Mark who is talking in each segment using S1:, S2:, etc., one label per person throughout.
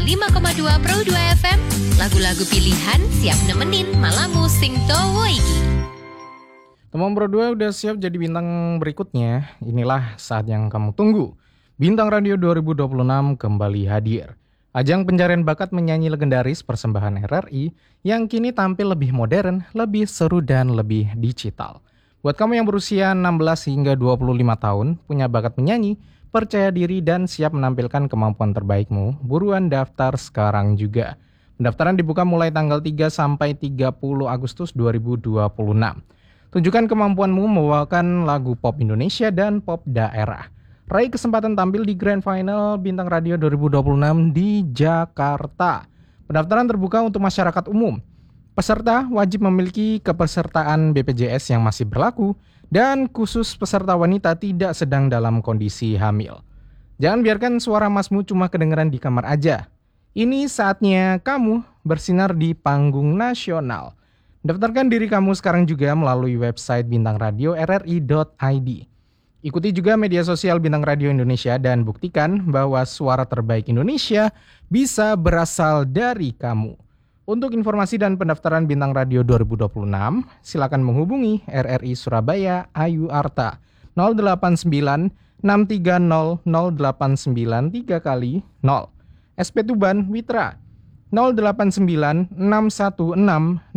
S1: 105,2 Pro 2 FM. Lagu-lagu pilihan siap nemenin malammu sing towo iki.
S2: Teman Pro 2 udah siap jadi bintang berikutnya. Inilah saat yang kamu tunggu. Bintang Radio 2026 kembali hadir. Ajang pencarian bakat menyanyi legendaris persembahan RRI yang kini tampil lebih modern, lebih seru dan lebih digital. Buat kamu yang berusia 16 hingga 25 tahun, punya bakat menyanyi, percaya diri dan siap menampilkan kemampuan terbaikmu, buruan daftar sekarang juga. Pendaftaran dibuka mulai tanggal 3 sampai 30 Agustus 2026. Tunjukkan kemampuanmu membawakan lagu pop Indonesia dan pop daerah. Raih kesempatan tampil di Grand Final Bintang Radio 2026 di Jakarta. Pendaftaran terbuka untuk masyarakat umum. Peserta wajib memiliki kepesertaan BPJS yang masih berlaku dan khusus peserta wanita tidak sedang dalam kondisi hamil. Jangan biarkan suara masmu cuma kedengeran di kamar aja. Ini saatnya kamu bersinar di panggung nasional. Daftarkan diri kamu sekarang juga melalui website bintangradio.rri.id. Ikuti juga media sosial Bintang Radio Indonesia dan buktikan bahwa suara terbaik Indonesia bisa berasal dari kamu. Untuk informasi dan pendaftaran Bintang Radio 2026, silakan menghubungi RRI Surabaya Ayu Arta 089 630 0893 kali 0. SP Tuban Witra 089 616 045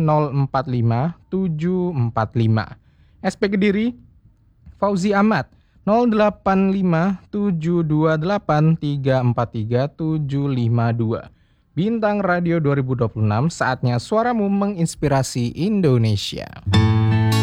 S2: 745. SP Kediri Fauzi Ahmad 085 728 343 752. Bintang Radio 2026, saatnya suaramu menginspirasi Indonesia.